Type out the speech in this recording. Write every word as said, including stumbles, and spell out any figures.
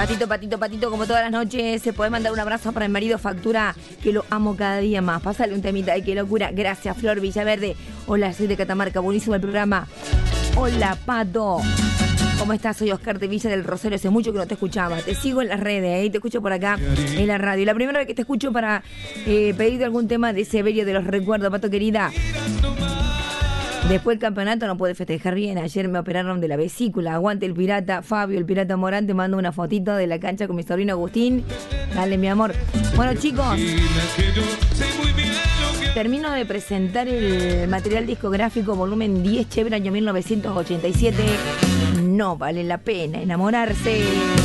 Patito, patito, patito, como todas las noches, se puede mandar un abrazo para el marido Factura, que lo amo cada día más. Pásale un temita, ay, qué locura. Gracias, Flor Villaverde. Hola, soy de Catamarca, buenísimo el programa. Hola, Pato. ¿Cómo estás? Soy Oscar de Villa del Rosario, hace mucho que no te escuchaba. Te sigo en las redes, ¿eh? Te escucho por acá en la radio. La primera vez que te escucho para eh, pedirte algún tema de Severio de los recuerdos, Pato querida. Después del campeonato no pude festejar bien. Ayer me operaron de la vesícula. Aguante el pirata Fabio, el pirata Morán. Te mando una fotito de la cancha con mi sobrino Agustín. Dale, mi amor. Bueno, chicos, termino de presentar el material discográfico volumen diez, Chévere, año mil novecientos ochenta y siete. No vale la pena enamorarse.